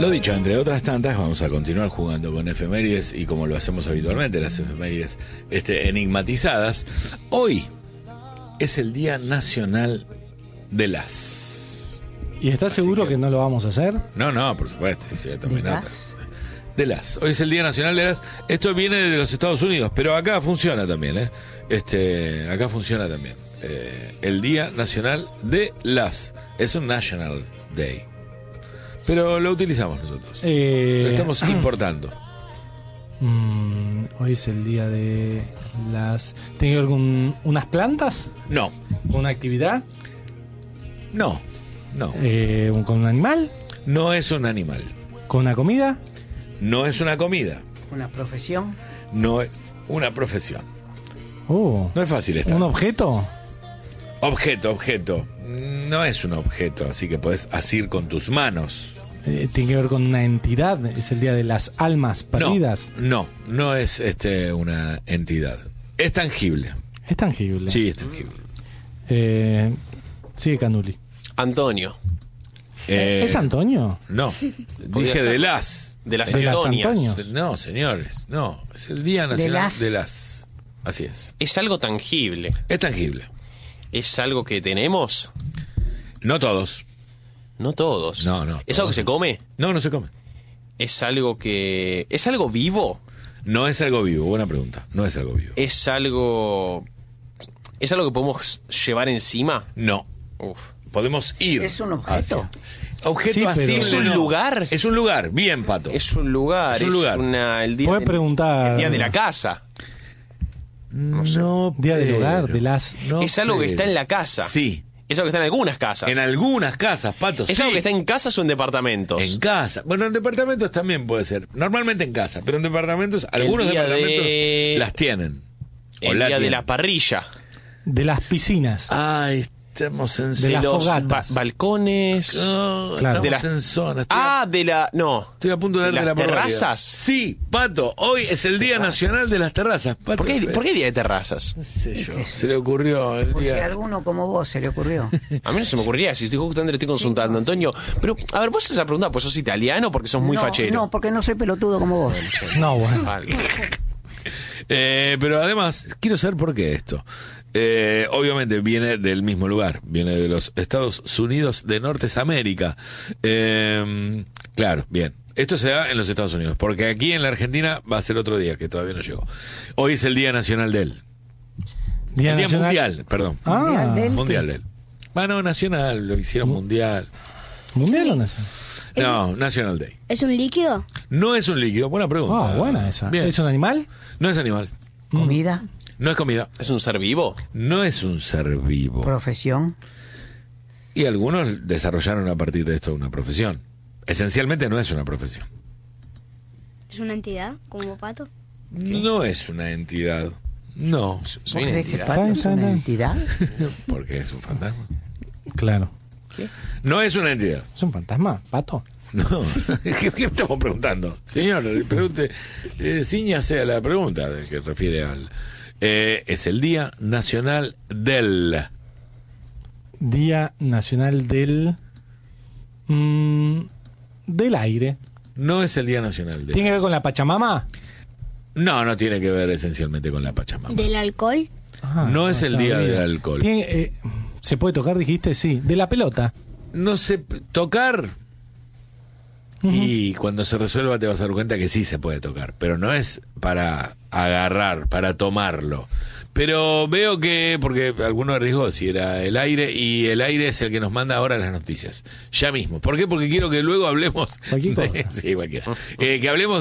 Lo dicho, entre otras tantas, vamos a continuar jugando con efemérides y como lo hacemos habitualmente, las efemérides enigmatizadas. Hoy es el Día Nacional de las... ¿Y estás seguro que no lo vamos a hacer? No, por supuesto. Sí, tomé nota. De las. Hoy es el Día Nacional de las... Esto viene de los Estados Unidos, pero acá funciona también, acá funciona también. El Día Nacional de las... Es un National Day. Pero lo utilizamos nosotros. Lo estamos importando. Hoy es el día de las... ¿Tiene que ver con unas plantas? No. ¿Con una actividad? No. ¿Con un animal? No es un animal. ¿Con una comida? No es una comida. ¿Una profesión? No es una profesión. No es fácil esta. ¿Un objeto? Objeto. No es un objeto, así que podés asir con tus manos. ¿Tiene que ver con una entidad? ¿Es el día de las almas perdidas? No es una entidad. Es tangible. ¿Es tangible? Sí, es tangible. Sigue Canuli. Antonio. ¿Es Antonio? No, dije de las. De las ¿De las Antonias. Antonios? No, señores, no. Es el Día Nacional de las. Así es. Es algo tangible. Es tangible. ¿Es algo que tenemos? No todos. No todos. No. ¿Es algo que se come? No se come. ¿Es algo que... ¿Es algo vivo? No es algo vivo, buena pregunta. No es algo vivo. ¿Es algo... ¿Es algo que podemos llevar encima? No. Uf. Podemos ir. ¿Es un objeto? Objeto Sí, así. pero- ¿Es un lugar? Es un lugar, bien, Pato. Es un lugar. Es un lugar. El día ¿Puede preguntar? El día de la casa. No, Día del pero- hogar, de las... no, es algo que pero- está en la casa. Sí. Es algo que está en algunas casas. En algunas casas, Pato. ¿Es sí. algo que está en casas o en departamentos? En casa. Bueno, en departamentos también puede ser. Normalmente en casa, pero en departamentos, algunos día departamentos de- las tienen. El la día de tienen. la parrilla. De las piscinas. Ay, estamos en De zona. las los fogatas. balcones. No, Claro. estamos De las- en zona. De la... No. Estoy a punto de ¿De darte la las probabilidad. terrazas? Sí, Pato, hoy es el Día Nacional de las Terrazas. Pato, ¿Por qué día de terrazas? No sé yo, se le ocurrió el Porque a día. alguno como vos se le ocurrió. A mí no se me ocurría, si estoy justamente le estoy consultando, Antonio. Pero, a ver, vos esa pregunta, pues sos italiano porque sos muy fachero. No, porque no soy pelotudo como vos. No, bueno. Vale. Pero además, quiero saber por qué esto. Obviamente viene del mismo lugar, viene de los Estados Unidos de Norteamérica. Claro, bien. Esto se da en los Estados Unidos, porque aquí en la Argentina va a ser otro día, que todavía no llegó. Hoy es el Día Nacional del... Día el Día Nacional- Mundial, perdón. Mundial del- Mundial del... Bueno, nacional, lo hicieron mundial. ¿Mundial o nacional? No, National Day. ¿Es un líquido? No es un líquido, buena pregunta. Ah, buena esa. Bien. ¿Es un animal? No es animal, Comida, no es comida, ¿Es un ser vivo? no es un ser vivo. profesión, Y algunos desarrollaron a partir de esto una profesión. Esencialmente no es una profesión. ¿Es una entidad? ¿Como pato? No es una entidad. No, Soy una ¿crees que entidad. Pato es Está una bien. entidad? porque es un fantasma. Claro. No es una entidad. ¿Es un fantasma, pato? No. ¿Qué estamos preguntando? Señor, pregunte, ciñase a la pregunta de que refiere al... es el Día Nacional del... Día Nacional del... del aire. No es el Día Nacional del... ¿Tiene que ver con la Pachamama? No tiene que ver esencialmente con la Pachamama. ¿Del alcohol? Ah, No es el está día bien. del alcohol. ¿Se puede tocar, dijiste? Sí. ¿De la pelota? No sé, tocar... Y cuando se resuelva te vas a dar cuenta que sí se puede tocar, pero no es para agarrar, para tomarlo. Pero veo que, porque alguno arriesgó si era el aire, y el aire es el que nos manda ahora las noticias. Ya mismo. ¿Por qué? Porque quiero que luego hablemos... Cualquier cosa. Sí, cualquiera. Que hablemos